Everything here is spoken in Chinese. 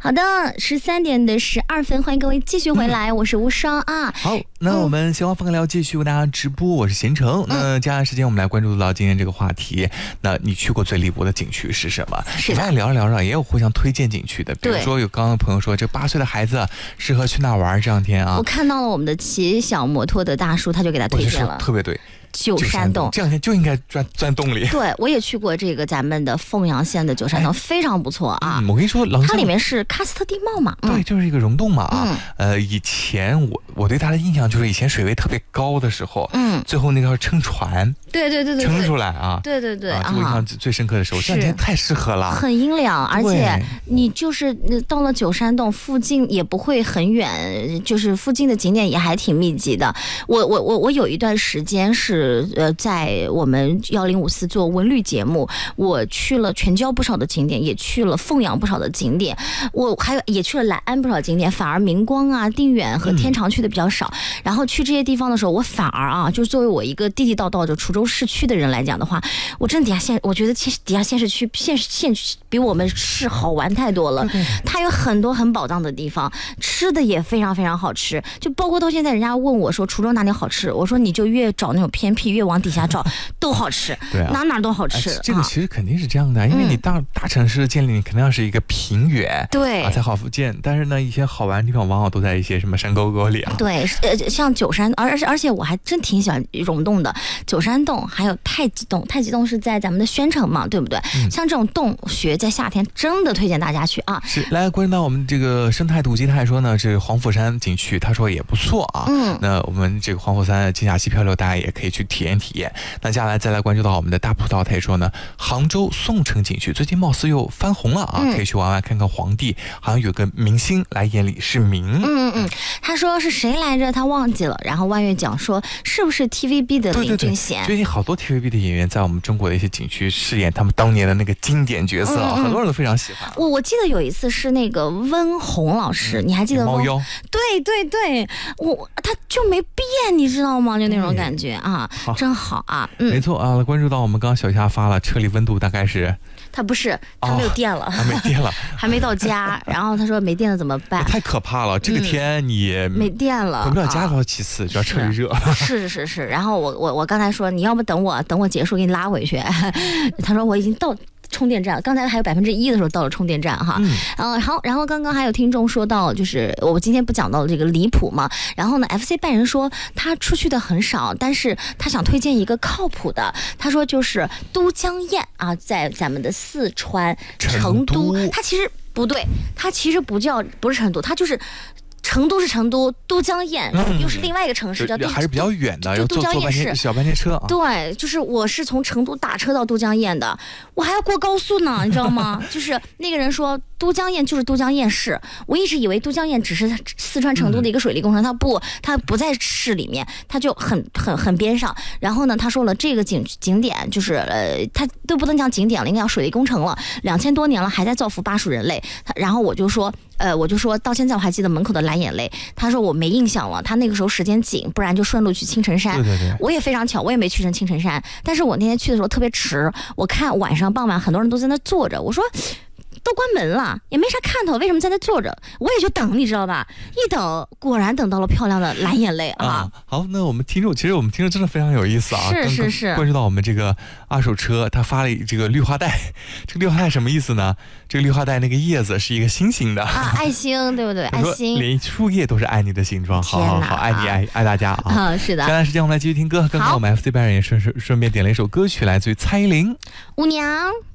好的，13:12，欢迎各位继续回来，我是无双啊。 好，那我们新华风格聊继续为大家直播，我是贤成。那接下来时间我们来关注到今天这个话题。那你去过最离谱的景区是什么？ 是的， 咱也聊着聊着也有互相推荐景区的，比如说有刚刚朋友说这8岁的孩子适合去哪玩这两天啊？ 我看到了我们的骑小摩托的大叔，他就给他推荐了， 特别对。 九山洞这两天就应该钻洞里。 对，我也去过这个咱们的凤阳县的九山洞，非常不错啊。 我跟你说， 它里面是喀斯特地貌嘛， 对，就是一个溶洞嘛啊。以前我对它的印象就是以前水位特别高的时候，最后那个撑船， 对， 撑出来啊， 对， 啊，我印象最深刻的时候，这两天太适合了， 很阴凉，而且你就是到了九山洞附近也不会很远，就是附近的景点也还挺密集的。我有一段时间是在我们1054做文旅节目，我去了全椒不少的景点，也去了凤阳不少的景点，我还有也去了莱安不少景点，反而明光啊、定远和天长去的比较少。然后去这些地方的时候，我反而啊，就是作为我一个地地道道就滁州市区的人来讲的话，我真的我觉得底下县市区比我们市好玩太多了。它有很多很宝藏的地方，吃的也非常非常好吃，就包括到现在人家问我说滁州哪里好吃，我说你就越找那种偏僻越往底下找都好吃，对啊，哪都好吃。 这个其实肯定是这样的，因为你大城市的建立，你肯定要是一个平原， 对啊才好建。但是呢，一些好玩的地方往往都在一些什么山沟沟里啊。 对，像九山，而且我还真挺喜欢溶洞的，九山洞还有太极洞，太极洞是在咱们的宣城嘛，对不对？像这种洞穴在夏天真的推荐大家去啊。 是，来关注到我们这个生态土鸡，他还说呢，这个黄甫山景区，他说也不错啊。那我们这个黄甫山金甲溪漂流，大家也可以去体验体验。那接下来再来关注到我们的大葡萄，他也说呢，杭州宋城景区最近貌似又翻红了啊，可以去玩玩看看皇帝，好像有个明星来演李世民。 他说是谁来着？他忘记了。然后万月讲说是不是 TVB 的林俊贤？ 最近好多 TVB 的演员在我们中国的一些景区饰演他们当年的那个经典角色，很多人都非常喜欢。 我记得有一次是那个温虹老师，你还记得吗？ 猫妖。 对，他就没变，你知道吗？就那种感觉啊，真好啊。 没错啊，关注到我们刚刚小夏发了车里温度大概是。 他不是，他没有电了， 没电了， 还没到家。然后他说没电了怎么办？ 太可怕了，这个天你没电了， 回不了家倒其次，主要车里热。 是。然后我刚才说你要不等我结束给你拉回去。他说我已经到充电站，刚才还有1%的时候到了充电站哈。好，然后刚刚还有听众说到，就是我今天不讲到这个离谱嘛，然后呢 FC 拜仁说他出去的很少，但是他想推荐一个靠谱的，他说就是都江堰啊，在咱们的四川成都，他其实不对，他其实不是成都，他就是成都是成都，都江堰又是另外一个城市，叫还是比较远的，要坐小半天车啊。 对，就是我是从成都打车到都江堰的，我还要过高速呢，你知道吗？就是那个人说都江堰就是都江堰市，我一直以为都江堰只是四川成都的一个水利工程，它不在市里面，它就很边上。然后呢，他说了这个景点就是它都不能讲景点了，应该叫水利工程了，2000多年了还在造福巴蜀人类。然后我就说到现在我还记得门口的蓝眼泪。他说我没印象了，他那个时候时间紧，不然就顺路去青城山。 对， 我也非常巧，我也没去成青城山，但是我那天去的时候特别迟，我看晚上傍晚很多人都在那坐着，我说都关门了，也没啥看头，为什么在那坐着？我也就等，你知道吧？一等，果然等到了漂亮的蓝眼泪啊！ 好，那我们听众真的非常有意思啊！ 是。 关注到我们这个二手车，他发了这个绿化带，这个绿化带什么意思呢？这个绿化带那个叶子是一个心形的啊，爱心，对不对？爱心， 连树叶都是爱你的形状。好，爱你爱大家啊！ 是的。 接下来时间我们来继续听歌，刚刚我们 FC 拜仁也顺便点了一首歌曲，来自于蔡依林《 舞娘》。